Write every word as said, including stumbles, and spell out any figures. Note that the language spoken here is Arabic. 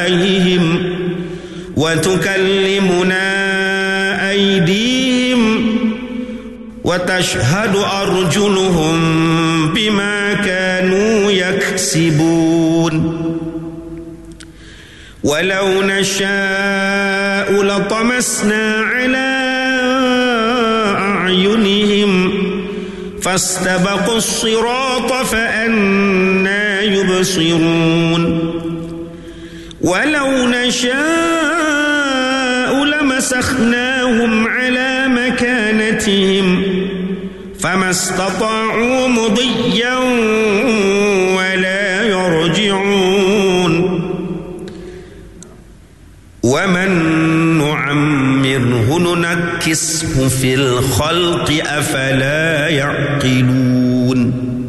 أفواههم وتكلمنا أيديهم وتشهد أرجلهم بما كانوا يكسبون ولو نشاء لطمسنا على أعينهم فاستبقوا الصراط فأنى يبصرون ولو نشاء لمسخناهم على مكانتهم فما استطاعوا مضيا ولا يرجعون ومن نعمره ننكسه في الخلق أفلا يعقلون